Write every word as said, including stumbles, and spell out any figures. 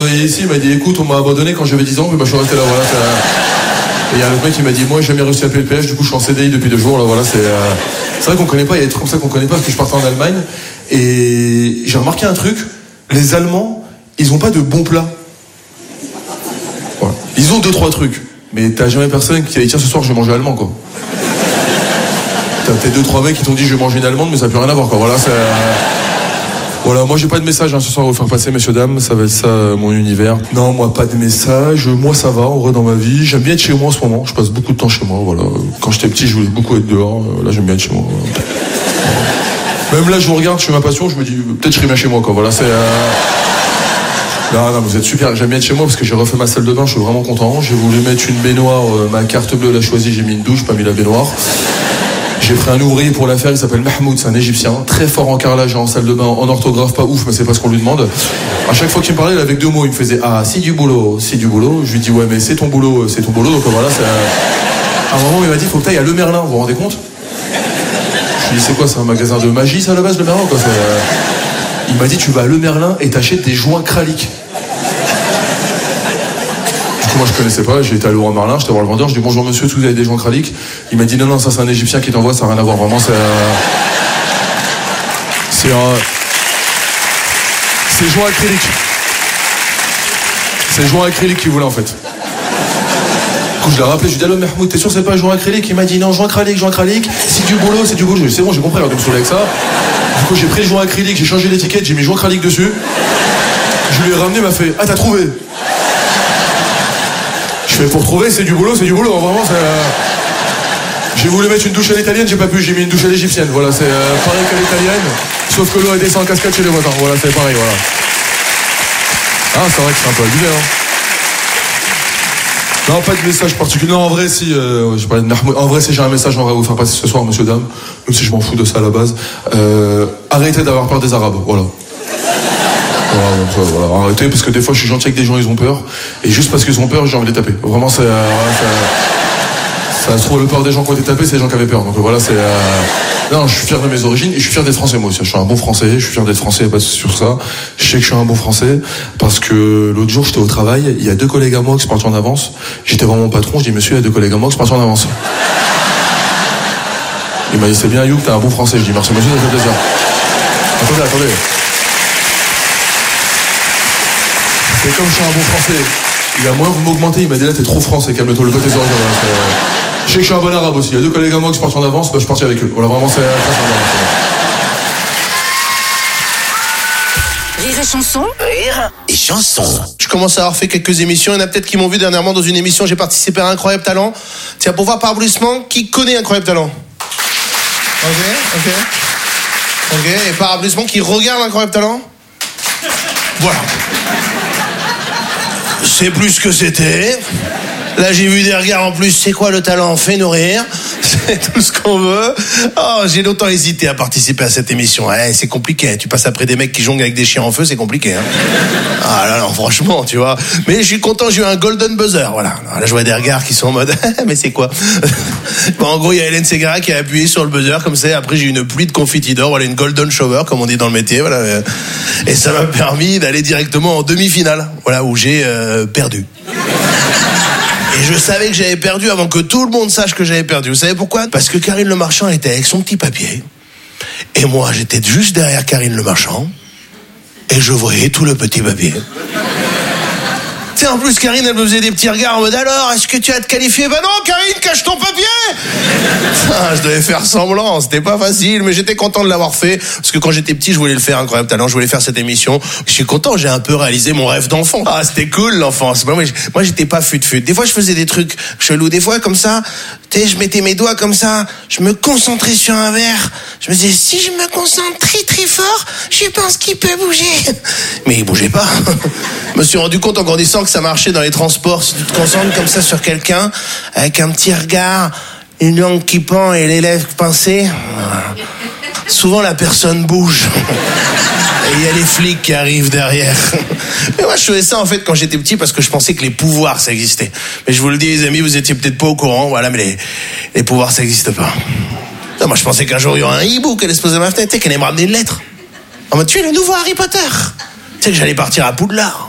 travailler ici, il m'a dit écoute, on m'a abandonné quand j'avais dix ans, puis bah, je suis resté là, voilà. Et il y a un autre mec qui m'a dit moi j'ai jamais réussi à payer le péage, du coup je suis en C D I depuis deux jours, là voilà, c'est, euh... c'est vrai qu'on connaît pas, il y a des trucs comme ça qu'on connaît pas, parce que je partais en Allemagne, et j'ai remarqué un truc, les Allemands, ils ont pas de bons plats. Voilà. Ils ont deux, trois trucs, mais t'as jamais personne qui a dit tiens ce soir je vais manger allemand, quoi. T'as peut-être deux, trois mecs qui t'ont dit je vais manger une allemande, mais ça n'a plus rien à voir, quoi, voilà, c'est... Voilà, moi j'ai pas de message hein, ce soir à vous faire passer, messieurs, dames, ça va être ça euh, mon univers. Non, moi pas de message, moi ça va, en vrai dans ma vie, j'aime bien être chez moi en ce moment, je passe beaucoup de temps chez moi, voilà. Quand j'étais petit, je voulais beaucoup être dehors, là j'aime bien être chez moi. Voilà. Même là, je vous regarde, je fais ma passion, je me dis peut-être je serai bien chez moi, quoi, voilà, c'est... Euh... Non, non, vous êtes super, j'aime bien être chez moi parce que j'ai refait ma salle de bain, je suis vraiment content, j'ai voulu mettre une baignoire, euh, ma carte bleue l'a choisie, j'ai mis une douche, pas mis la baignoire. J'ai pris un ouvrier pour la faire, il s'appelle Mahmoud, c'est un Égyptien, très fort en carrelage et en salle de bain, en orthographe, pas ouf, mais c'est pas ce qu'on lui demande. À chaque fois qu'il me parlait, il avait deux mots, il me faisait « Ah, c'est du boulot, c'est du boulot ». Je lui dis « Ouais, mais c'est ton boulot, c'est ton boulot ». Donc voilà, c'est... À un moment, il m'a dit « Faut que t'ailles à Le Merlin, vous vous rendez compte ?» Je lui dis « C'est quoi, c'est un magasin de magie, ça, à la base, Le Merlin, quoi ?» Il m'a dit « Tu vas à Le Merlin et t'achètes des joints kralik ». Moi je connaissais pas, j'ai été à Leroy Merlin, j'étais voir le vendeur, je dis bonjour monsieur, est-ce que vous avez des joints kralik? Il m'a dit non non, ça c'est un Égyptien qui t'envoie, ça n'a rien à voir, vraiment c'est euh... c'est un c'est joints acryliques, c'est joints acryliques qu'il voulait en fait. Du coup je l'ai rappelé, je lui ai dit allô Mahmoud, t'es sûr c'est pas joint acrylique? Il m'a dit non, joint acrylique, joint acrylique, c'est du boulot, c'est du boulot. Je lui ai dit c'est bon, j'ai compris, alors de me saouler avec ça. Du coup j'ai pris le joint acrylique, j'ai changé l'étiquette, j'ai mis joint acrylique dessus. Je lui ai ramené, il m'a fait ah t'as trouvé? Je fais pour trouver, c'est du boulot, c'est du boulot, vraiment c'est... Euh... J'ai voulu mettre une douche à l'italienne, j'ai pas pu, j'ai mis une douche à l'égyptienne, voilà, c'est euh, pareil qu'à l'italienne, sauf que l'eau elle descend en cascade chez les voisins, voilà, c'est pareil, voilà. Ah, c'est vrai que c'est un peu abusé, hein. Non, pas de message particulier, non, en vrai, si, euh, j'ai parlé de Mahmoud, en vrai, si j'ai un message, j'aimerais vous faire passer ce soir, monsieur, dame, même si je m'en fous de ça à la base, euh, arrêtez d'avoir peur des Arabes, voilà. Voilà, donc, voilà, arrêtez, parce que des fois je suis gentil avec des gens, ils ont peur, et juste parce qu'ils ont peur, j'ai envie de les taper. Vraiment, c'est... Euh, ça, ça se trouve, le peur des gens qui ont été tapés, c'est les gens qui avaient peur. Donc voilà, c'est... Euh, non, je suis fier de mes origines, et je suis fier d'être français, moi aussi. Je suis un bon français, je suis fier d'être français, pas sur ça. Je sais que je suis un bon français, parce que l'autre jour, j'étais au travail, il y a deux collègues à moi qui sont partis en avance. J'étais vraiment mon patron, je dis, monsieur, il y a deux collègues à moi qui sont partis en avance. Il m'a dit, c'est bien, Youk, t'es un bon français. Je dis, merci, monsieur, ça fait plaisir. Attendez, attendez. C'est comme je suis un bon français. Il a moins vous m'augmentez, il m'a dit là t'es trop français, calme-toi le côté oreilles. Je sais que je suis un bon arabe aussi. Il y a deux collègues à moi qui se partent en avance, bah, je suis parti avec eux. Voilà, vraiment c'est très sympa. Rire et chanson. Rire et chanson. Je commence à avoir fait quelques émissions. Il y en a peut-être qui m'ont vu dernièrement dans une émission. J'ai participé à Incroyable Talent. Tiens, pour voir par applaudissement, qui connaît Incroyable Talent? Ok, ok. Ok, et par applaudissement, qui regarde Incroyable Talent? Voilà. C'est plus ce que c'était. Là, j'ai vu des regards en plus. C'est quoi le talent? Fais-nous rire. C'est tout ce qu'on veut. Oh, j'ai longtemps hésité à participer à cette émission. Ouais, c'est compliqué. Tu passes après des mecs qui jonglent avec des chiens en feu, c'est compliqué. Hein. Ah là, non, franchement, tu vois. Mais je suis content, j'ai eu un golden buzzer. Voilà. Là, je vois des regards qui sont en mode. Mais c'est quoi? Bon, en gros, il y a Hélène Ségara qui a appuyé sur le buzzer comme ça. Après, j'ai eu une pluie de confettis d'or. Voilà, une golden shower, comme on dit dans le métier. Voilà. Et ça m'a permis d'aller directement en demi-finale. Voilà, où j'ai euh, perdu. Et je savais que j'avais perdu avant que tout le monde sache que j'avais perdu. Vous savez pourquoi? Parce que Karine Le Marchand était avec son petit papier. Et moi, j'étais juste derrière Karine Le Marchand. Et je voyais tout le petit papier. Tu sais, en plus, Karine, elle me faisait des petits regards en mode « Alors, est-ce que tu as te qualifié ?» Bah non, Karine, cache ton papier. Putain, je devais faire semblant, c'était pas facile, mais j'étais content de l'avoir fait. Parce que quand j'étais petit, je voulais le faire, Incroyable Talent, je voulais faire cette émission. Je suis content, j'ai un peu réalisé mon rêve d'enfant. Ah, c'était cool, l'enfance. Moi, moi j'étais pas fut-fut. Des fois, je faisais des trucs chelous. Des fois, comme ça, tu sais, je mettais mes doigts comme ça, je me concentrais sur un verre. Je me disais, si je me concentre très très fort, je pense qu'il peut bouger. Mais il bougeait pas. Je me suis rendu compte en grandissant que ça marchait dans les transports. Si tu te concentres comme ça sur quelqu'un, avec un petit regard, une langue qui pend et les lèvres pincées, souvent la personne bouge. Et il y a les flics qui arrivent derrière. Mais moi, je faisais ça en fait quand j'étais petit parce que je pensais que les pouvoirs, ça existait. Mais je vous le dis, les amis, vous étiez peut-être pas au courant, voilà, mais les, les pouvoirs, ça n'existe pas. Non, moi, je pensais qu'un jour, il y aurait un hibou qui allait se poser à ma fenêtre et qu'elle allait me ramener une lettre. En mode, tu es le nouveau Harry Potter. Tu sais que j'allais partir à Poudlard.